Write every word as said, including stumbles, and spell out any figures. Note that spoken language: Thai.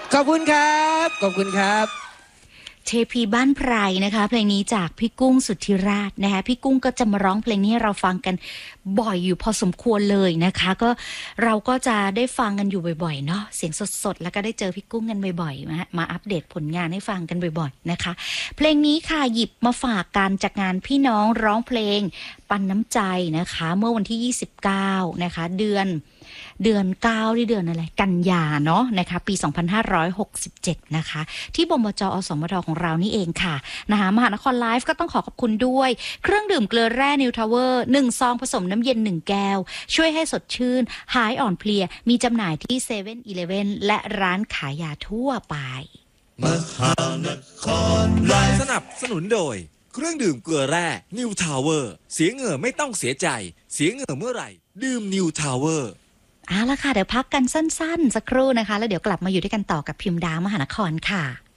ขอบคุณครับขอบคุณครับเทพีบ้านไพรนะคะเพลงนี้จากพี่กุ้งสุทธิราชนะคะพี่กุ้งก็จะมาร้องเพลงนี้ให้เราฟังกันบ่อยอยู่พอสมควรเลยนะคะก็เราก็จะได้ฟังกันอยู่บ่อยๆเนาะเสียงสดๆแล้วก็ได้เจอพี่กุ้งกันบ่อยๆมามาอัปเดตผลงานให้ฟังกันบ่อยๆนะคะเพลงนี้ค่ะหยิบมาฝากกันจากงานพี่น้องร้องเพลงปันน้ำใจนะคะเมื่อวันที่ยี่สิบเก้านะคะเดือนเดือนเก้าที่เดือนอะไรกันยาเนาะนะคะปีสองพันห้าร้อยหกสิบเจ็ดนะคะที่บมจอสมทของเรานี่เองค่ะนะคะมหานครไลฟ์ก็ต้องขอขอบคุณด้วยเครื่องดื่มเกลือแร่นิวทาวเวอร์หนึ่งซองผสมน้ำเย็นหนึ่งแก้วช่วยให้สดชื่นหายอ่อนเพลียมีจำหน่ายที่เซเว่นอีเลฟเว่นและร้านขายยาทั่วไปมหานครไลฟ์สนับสนุนโดยเครื่องดื่มเกลือแร่นิวทาวเวอร์เสียเหงื่อไม่ต้องเสียใจเสียเหงื่อเมื่อไหร่ดื่มนิวทาวเวอร์เอาละค่ะเดี๋ยวพักกันสั้นๆสักครู่นะคะแล้วเดี๋ยวกลับมาอยู่ด้วยกันต่อกับพิมพ์ดาวมหานครค่ะ